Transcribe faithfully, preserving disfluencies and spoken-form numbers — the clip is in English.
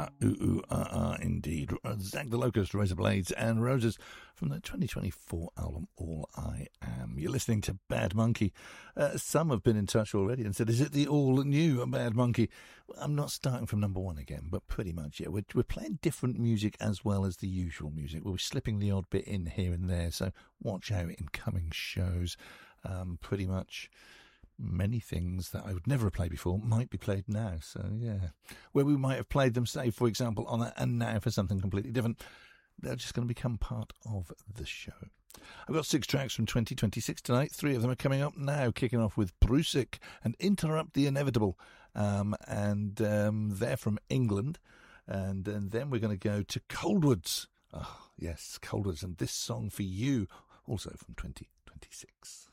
ooh, ooh, ah, ah, indeed. Zach the Locust, Razor Blades and Roses from the twenty twenty-four album All I Am. You're listening to Bad Monkey. Uh, some have been in touch already and said, is it the all-new Bad Monkey? I'm not starting from number one again, but pretty much, yeah. We're, we're playing different music as well as the usual music. We'll be slipping the odd bit in here and there, so watch out in coming shows. Um, pretty much many things that I would never have played before might be played now. So, yeah, where we might have played them, say, for example, on a, and now for something completely different, they're just going to become part of the show. I've got six tracks from twenty twenty-six tonight. Three of them are coming up now, kicking off with Brusick and Interrupt the Inevitable. Um, and um, they're from England. And, and then we're going to go to Coldwoods. Oh, yes, Coldwoods. And this song for you, also from twenty twenty-six.